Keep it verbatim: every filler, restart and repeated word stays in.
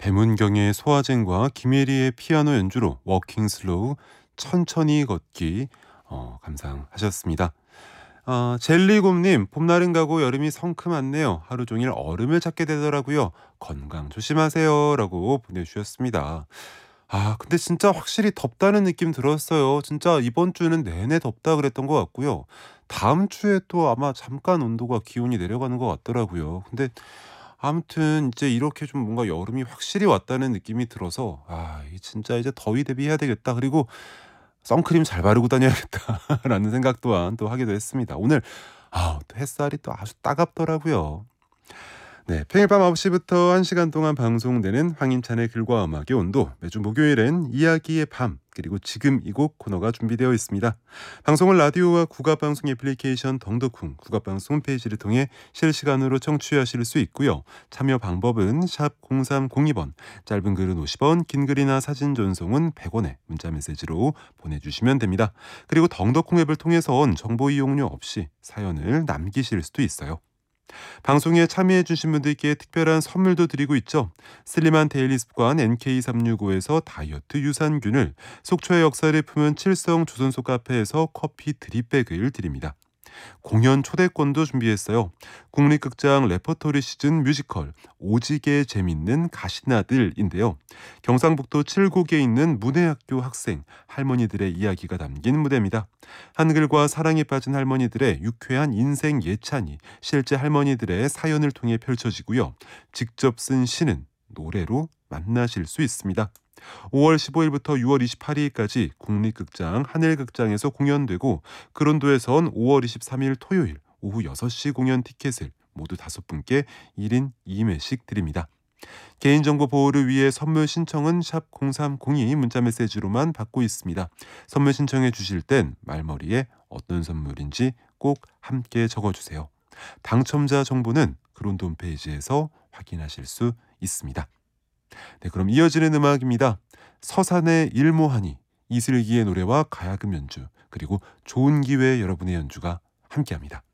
배문경의 소화쟁과 김예리의 피아노 연주로 워킹 슬로우 천천히 걷기 어, 감상하셨습니다. 아, 젤리곰님, 봄날은 가고 여름이 성큼하네요. 하루 종일 얼음을 찾게 되더라고요. 건강 조심하세요 라고 보내주셨습니다. 아, 근데 진짜 확실히 덥다는 느낌 들었어요. 진짜 이번 주는 내내 덥다 그랬던 것 같고요. 다음 주에 또 아마 잠깐 온도가 기온이 내려가는 것 같더라고요. 근데 아무튼 이제 이렇게 좀 뭔가 여름이 확실히 왔다는 느낌이 들어서 아, 이 진짜 이제 더위 대비해야 되겠다. 그리고 선크림 잘 바르고 다녀야겠다라는 생각 또한 또 하기도 했습니다. 오늘 아, 또 햇살이 또 아주 따갑더라고요. 네, 평일 밤 아홉 시부터 한 시간 동안 방송되는 황인찬의 글과 음악의 온도, 매주 목요일엔 이야기의 밤 그리고 지금 이 곡 코너가 준비되어 있습니다. 방송은 라디오와 국악방송 애플리케이션 덩덕쿵 국악방송 홈페이지를 통해 실시간으로 청취하실 수 있고요. 참여 방법은 샵 공삼공이 번, 짧은 글은 오십 원, 긴 글이나 사진 전송은 백 원에 문자메시지로 보내주시면 됩니다. 그리고 덩덕쿵 앱을 통해선 정보 이용료 없이 사연을 남기실 수도 있어요. 방송에 참여해주신 분들께 특별한 선물도 드리고 있죠. 슬림한 데일리 습관 엔케이 삼육오에서 다이어트 유산균을, 속초의 역사를 품은 칠성 조선소 카페에서 커피 드립백을 드립니다. 공연 초대권도 준비했어요. 국립극장 레퍼토리 시즌 뮤지컬 오지게 재밌는 가시나들인데요. 경상북도 칠곡에 있는 문해학교 학생 할머니들의 이야기가 담긴 무대입니다. 한글과 사랑에 빠진 할머니들의 유쾌한 인생 예찬이 실제 할머니들의 사연을 통해 펼쳐지고요. 직접 쓴 시는 노래로 만나실 수 있습니다. 오월 십오일부터 유월 이십팔일까지 국립극장 하늘극장에서 공연되고, 그론도에선 오월 이십삼일 토요일 오후 여섯 시 공연 티켓을 모두 다섯 분께 일 인 이 매씩 드립니다. 개인정보 보호를 위해 선물 신청은 샵 공삼공이 문자메시지로만 받고 있습니다. 선물 신청해 주실 땐 말머리에 어떤 선물인지 꼭 함께 적어주세요. 당첨자 정보는 그론도 홈페이지에서 확인하실 수 있습니다. 네, 그럼 이어지는 음악입니다. 서산의 일모하니, 이슬기의 노래와 가야금 연주, 그리고 좋은 기회 여러분의 연주가 함께합니다.